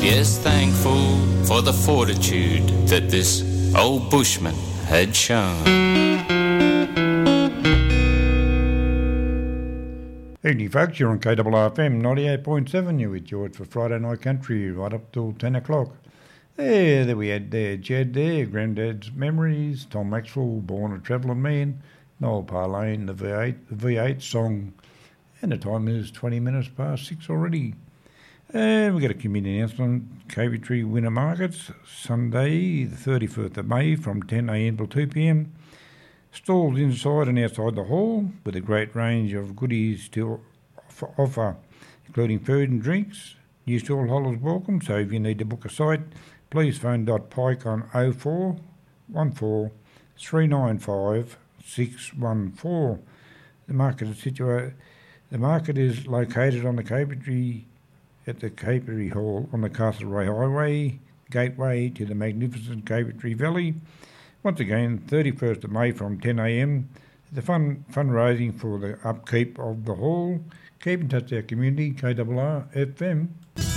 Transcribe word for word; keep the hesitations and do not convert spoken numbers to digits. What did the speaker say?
Yes, thankful for the fortitude that this old bushman had shown. Evening folks, you're on K R R F M ninety-eight point seven, you're with George for Friday Night Country right up till ten o'clock. There, there we had there, Jed there, Granddad's Memories, Tom Maxwell, Born a Travelling Man, Noel Parlane, the V eight, the V eight song, and the time is twenty minutes past six already. And we've got a community announcement, Cavey Winter Markets, Sunday the thirty-first of May from ten a m till two p m. Stalls inside and outside the hall with a great range of goodies to offer, including food and drinks. New stall holders welcome, so if you need to book a site, please phone Dot Pike on oh four one four three nine five six one four. The market is situated. The market is located on the Cavey at the Cavey Hall on the Castlereagh Highway, gateway to the magnificent Cavey Valley. Once again, thirty-first of May from ten a m, the fun fundraising for the upkeep of the hall. Keep in touch with our community, K R R F M.